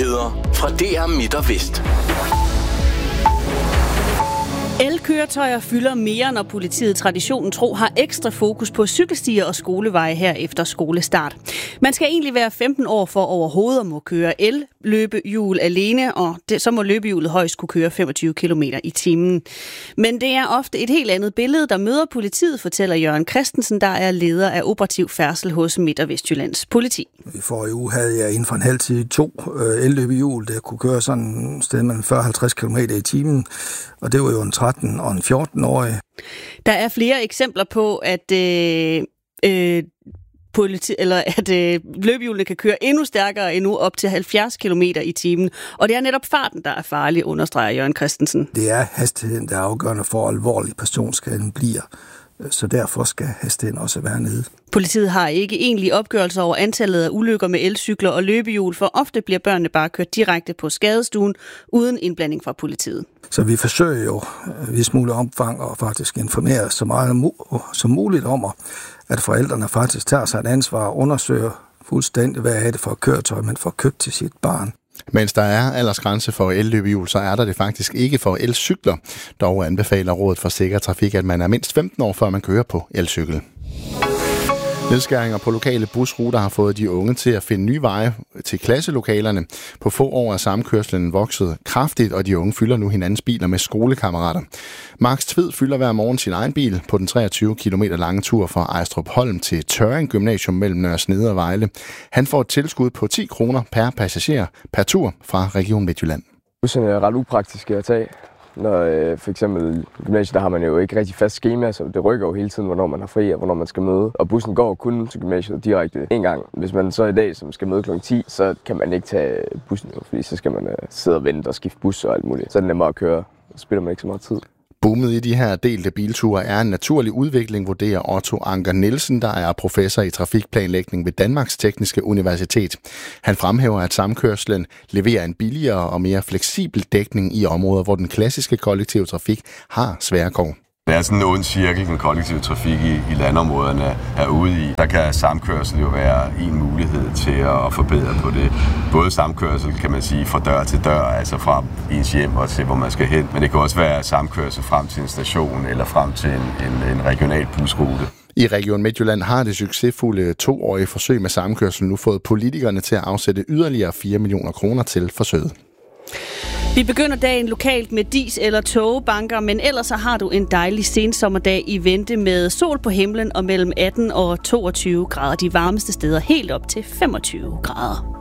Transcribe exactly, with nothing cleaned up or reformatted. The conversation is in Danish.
Nyheder fra D R Midt og Vest. El-køretøjer fylder mere, når politiet traditionen tro har ekstra fokus på cykelstier og skoleveje her efter skolestart. Man skal egentlig være femten år for overhovedet at må køre el-løbehjul alene, og det, så må løbehjulet højst kunne køre femogtyve kilometer i timen. Men det er ofte et helt andet billede, der møder politiet, fortæller Jørgen Christensen, der er leder af operativ færdsel hos Midt- og Vestjyllands politi. I forrige uge havde jeg inden for en halv tid to el-løbehjul, der kunne køre sådan et sted mellem fyrre til halvtreds kilometer i timen, og det var jo en tretten og en fjorten-årig. Der er flere eksempler på, at, øh, øh, politi- eller at øh, løbehjulene kan køre endnu stærkere endnu op til halvfjerds kilometer i timen. Og det er netop farten, der er farlig, understreger Jørgen Christensen. Det er hastigheden, der er afgørende for, hvor alvorlig personskaden bliver. Så derfor skal hastigheden også være nede. Politiet har ikke egentlige opgørelser over antallet af ulykker med elcykler og løbehjul, for ofte bliver børnene bare kørt direkte på skadestuen, uden indblanding fra politiet. Så vi forsøger jo i vis mulig omfang at faktisk informere så meget som muligt om, at forældrene faktisk tager sig et ansvar og undersøger fuldstændig, hvad er det for et køretøj, man får købt til sit barn. Mens der er aldersgrænse for el-løbehjul, så er der det faktisk ikke for elcykler. Dog anbefaler Rådet for Sikker Trafik, at man er mindst femten år, før man kører på elcykel. Nedskæringer på lokale busruter har fået de unge til at finde nye veje til klasselokalerne. På få år er samkørslen vokset kraftigt, og de unge fylder nu hinandens biler med skolekammerater. Max Tved fylder hver morgen sin egen bil på den treogtyve kilometer lange tur fra Ejstrup Holm til Tørring Gymnasium mellem Nørre Snede og Vejle. Han får et tilskud på ti kroner per passager per tur fra Region Midtjylland. Bussen er ret upraktisk at tage. Når øh, for eksempel i gymnasiet, der har man jo ikke rigtig fast schema, så det rykker jo hele tiden, hvornår man har fri og hvornår man skal møde. Og bussen går kun til gymnasiet direkte en gang. Hvis man så i dag, som skal møde klokken ti, så kan man ikke tage bussen, jo, fordi så skal man øh, sidde og vente og skifte bus og alt muligt. Så er det nemmere at køre, så spiller man ikke så meget tid. Boomet i de her delte bilture er en naturlig udvikling, vurderer Otto Anker Nielsen, der er professor i trafikplanlægning ved Danmarks Tekniske Universitet. Han fremhæver, at samkørslen leverer en billigere og mere fleksibel dækning i områder, hvor den klassiske kollektive trafik har svære kår. Det er sådan en ond cirkel, den kollektive trafik i, i landområderne er ude i. Der kan samkørsel jo være en mulighed til at forbedre på det. Både samkørsel, kan man sige, fra dør til dør, altså fra ens hjem og til, hvor man skal hen. Men det kan også være samkørsel frem til en station eller frem til en, en, en regional busrute. I Region Midtjylland har det succesfulde toårige forsøg med samkørsel nu fået politikerne til at afsætte yderligere fire millioner kroner til forsøget. Vi begynder dagen lokalt med dis- eller tågebanker, men ellers så har du en dejlig sensommerdag i vente med sol på himlen og mellem atten og toogtyve grader. De varmeste steder helt op til femogtyve grader.